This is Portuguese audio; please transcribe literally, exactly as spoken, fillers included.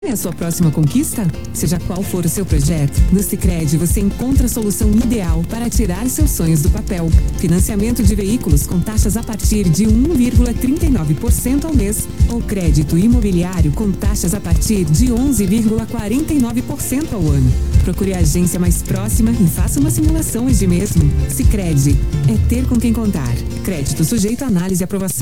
É a sua próxima conquista? Seja qual for o seu projeto, no Sicredi você encontra a solução ideal para tirar seus sonhos do papel. Financiamento de veículos com taxas a partir de um vírgula trinta e nove por cento ao mês ou crédito imobiliário com taxas a partir de onze vírgula quarenta e nove por cento ao ano. Procure a agência mais próxima e faça uma simulação hoje mesmo. Sicredi, é ter com quem contar. Crédito sujeito a análise e aprovação.